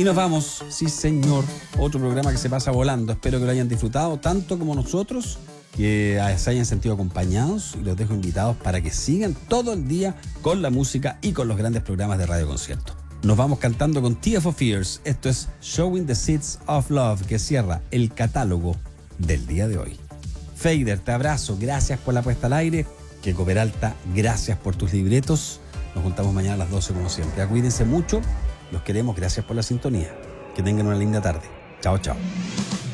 Y nos vamos, sí señor, otro programa que se pasa volando. Espero que lo hayan disfrutado tanto como nosotros, que se hayan sentido acompañados, y los dejo invitados para que sigan todo el día con la música y con los grandes programas de Radio Concierto. Nos vamos cantando con Tears for Fears. Esto es Showing the Seeds of Love, que cierra el catálogo del día de hoy. Fader, te abrazo, gracias por la puesta al aire. Keiko Peralta, gracias por tus libretos. Nos juntamos mañana a las 12 como siempre. Cuídense mucho, los queremos, gracias por la sintonía. Que tengan una linda tarde. Chao, chao.